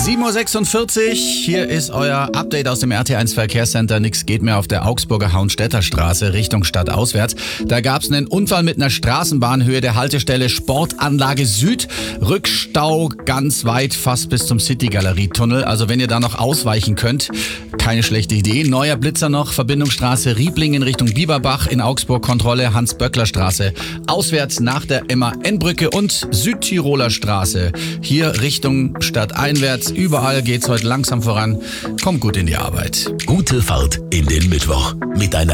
7:46 Uhr, hier ist euer Update aus dem RT1 Verkehrscenter. Nix geht mehr auf der Augsburger Hauenstädter Straße Richtung Stadt auswärts. Da gab es einen Unfall mit einer Straßenbahn Höhe der Haltestelle Sportanlage Süd. Rückstau ganz weit, fast bis zum City-Galerie-Tunnel. Also wenn ihr da noch ausweichen könnt, keine schlechte Idee. Neuer Blitzer noch, Verbindungsstraße Rieblingen Richtung Bieberbach, in Augsburg Kontrolle Hans-Böckler-Straße. Auswärts nach der MAN-Brücke und Südtiroler Straße. Hier Richtung Stadt einwärts. Überall geht's heute langsam voran. Kommt gut in die Arbeit. Gute Fahrt in den Mittwoch mit einer